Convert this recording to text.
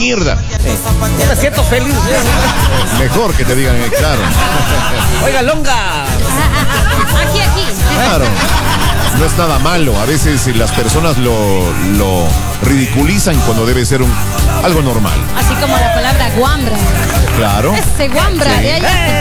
mierda. Yo me siento feliz. Mejor que te digan, claro. Oiga, Longa. Aquí. Claro. No es nada malo. A veces las personas lo ridiculizan cuando debe ser algo normal. Así como la palabra guambra. Claro. Ese guambra. Sí. De allá.